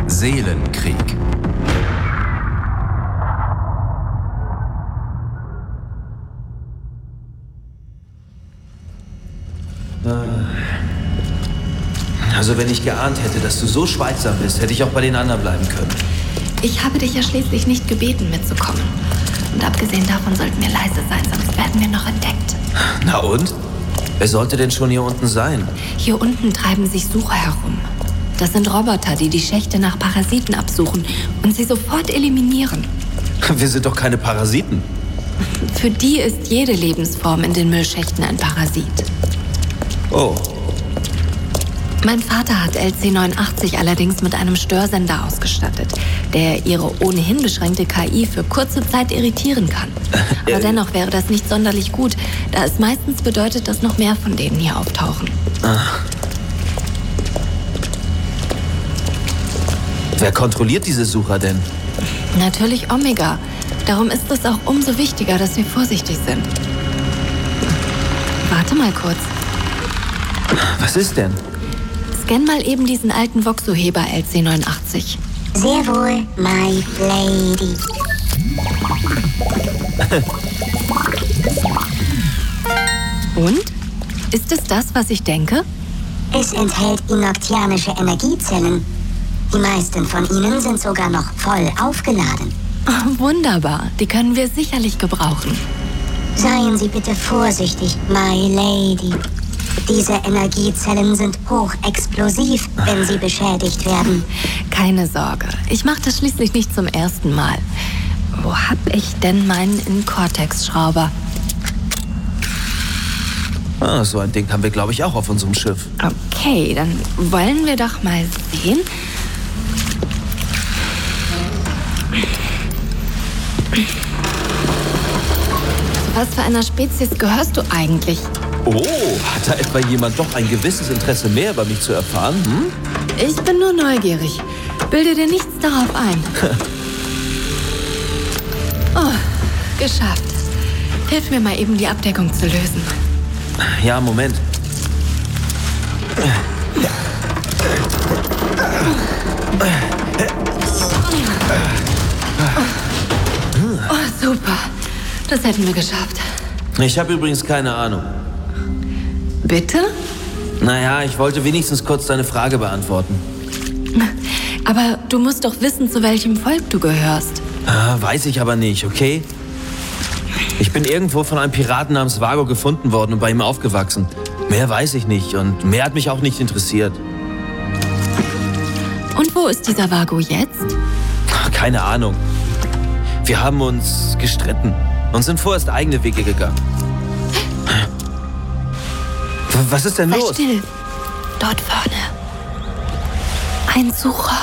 Seelenkrieg. Also wenn ich geahnt hätte, dass du so schweigsam bist, hätte ich auch bei den anderen bleiben können. Ich habe dich ja schließlich nicht gebeten, mitzukommen. Und abgesehen davon sollten wir leise sein, sonst werden wir noch entdeckt. Na und? Wer sollte denn schon hier unten sein? Hier unten treiben sich Sucher herum. Das sind Roboter, die die Schächte nach Parasiten absuchen und sie sofort eliminieren. Wir sind doch keine Parasiten. Für die ist jede Lebensform in den Müllschächten ein Parasit. Oh. Mein Vater hat LC-89 allerdings mit einem Störsender ausgestattet, der ihre ohnehin beschränkte KI für kurze Zeit irritieren kann. Aber dennoch wäre das nicht sonderlich gut, da es meistens bedeutet, dass noch mehr von denen hier auftauchen. Wer kontrolliert diese Sucher denn? Natürlich Omega. Darum ist es auch umso wichtiger, dass wir vorsichtig sind. Warte mal kurz. Was ist denn? Scan mal eben diesen alten Voxoheber LC-89. Sehr wohl, my lady. Und? Ist es das, was ich denke? Es enthält inoktianische Energiezellen. Die meisten von ihnen sind sogar noch voll aufgeladen. Oh, wunderbar, die können wir sicherlich gebrauchen. Seien Sie bitte vorsichtig, my lady. Diese Energiezellen sind hochexplosiv, wenn sie beschädigt werden. Keine Sorge, ich mache das schließlich nicht zum ersten Mal. Wo hab ich denn meinen In-Cortex-Schrauber? So ein Ding haben wir, glaube ich, auch auf unserem Schiff. Okay, dann wollen wir doch mal sehen. Zu was für einer Spezies gehörst du eigentlich? Oh, hat da etwa jemand doch ein gewisses Interesse mehr über mich zu erfahren? Ich bin nur neugierig. Bilde dir nichts darauf ein. Oh, geschafft. Hilf mir mal eben, die Abdeckung zu lösen. Ja, Moment. Oh, super. Das hätten wir geschafft. Ich habe übrigens keine Ahnung. Bitte? Naja, ich wollte wenigstens kurz deine Frage beantworten. Aber du musst doch wissen, zu welchem Volk du gehörst. Weiß ich aber nicht, okay? Ich bin irgendwo von einem Piraten namens Vago gefunden worden und bei ihm aufgewachsen. Mehr weiß ich nicht und mehr hat mich auch nicht interessiert. Und wo ist dieser Vago jetzt? Keine Ahnung. Wir haben uns gestritten und sind vorerst eigene Wege gegangen. Was ist denn Sei los? still. Dort vorne. Ein Sucher.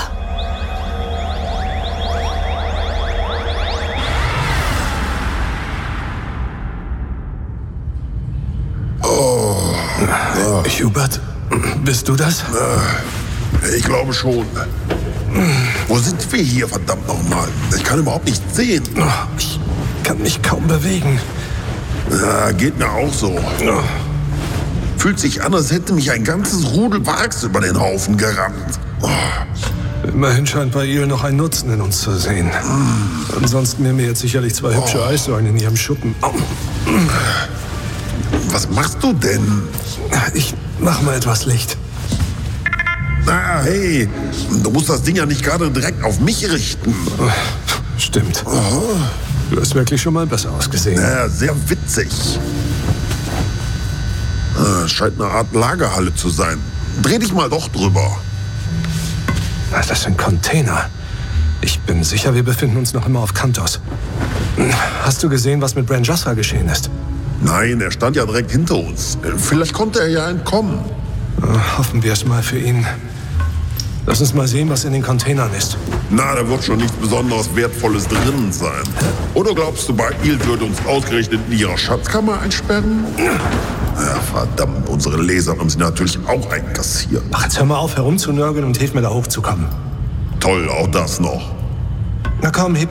Hubert, bist du das? Ich glaube schon. Wo sind wir hier, verdammt nochmal? Ich kann überhaupt nichts sehen. Ich kann mich kaum bewegen. Ja, geht mir auch so. Fühlt sich an, als hätte mich ein ganzes Rudel Wachs über den Haufen gerannt. Immerhin scheint bei ihr noch ein Nutzen in uns zu sehen. Ansonsten wären mir jetzt sicherlich zwei hübsche Eissäulen in ihrem Schuppen. Was machst du denn? Ich mach mal etwas Licht. Hey, du musst das Ding ja nicht gerade direkt auf mich richten. Stimmt. Du hast wirklich schon mal besser ausgesehen. Ja, sehr witzig. Es scheint eine Art Lagerhalle zu sein. Dreh dich mal doch drüber. Das sind Container. Ich bin sicher, wir befinden uns noch immer auf Kantos. Hast du gesehen, was mit Bran Joshua geschehen ist? Nein, er stand ja direkt hinter uns. Vielleicht konnte er ja entkommen. Hoffen wir es mal für ihn. Lass uns mal sehen, was in den Containern ist. Na, da wird schon nichts besonders Wertvolles drinnen sein. Oder glaubst du, Baail würde uns ausgerechnet in ihrer Schatzkammer einsperren? Ja, verdammt, unsere Leser haben sie natürlich auch einkassiert. Ach, jetzt hör mal auf, herumzunörgeln und hilf mir, da hochzukommen. Toll, auch das noch. Na komm, heb